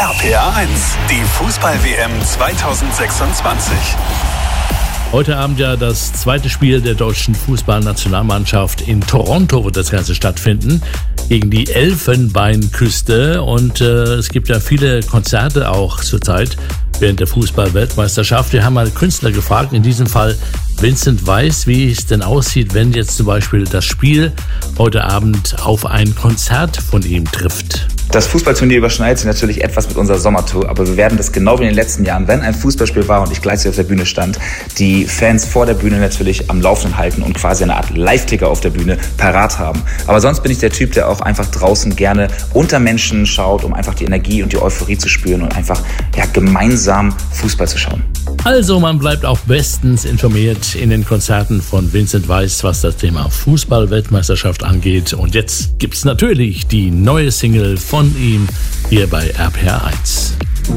RPA 1, die Fußball-WM 2026. Heute Abend ja das zweite Spiel der deutschen Fußballnationalmannschaft. In Toronto wird das Ganze stattfinden, gegen die Elfenbeinküste. Und es gibt ja viele Konzerte auch zurzeit während der Fußball-Weltmeisterschaft. Wir haben mal Künstler gefragt, in diesem Fall Vincent Weiss, wie es denn aussieht, wenn jetzt zum Beispiel das Spiel heute Abend auf ein Konzert von ihm trifft. Das Fußballturnier überschneidet sich natürlich etwas mit unserer Sommertour, aber wir werden das genau wie in den letzten Jahren, wenn ein Fußballspiel war und ich gleichzeitig auf der Bühne stand, die Fans vor der Bühne natürlich am Laufenden halten und quasi eine Art Live-Ticker auf der Bühne parat haben. Aber sonst bin ich der Typ, der auch einfach draußen gerne unter Menschen schaut, um einfach die Energie und die Euphorie zu spüren und einfach gemeinsam Fußball zu schauen. Also man bleibt auch bestens informiert in den Konzerten von Vincent Weiss, was das Thema Fußball-Weltmeisterschaft angeht. Und jetzt gibt's natürlich die neue Single von ihm hier bei RPA 1.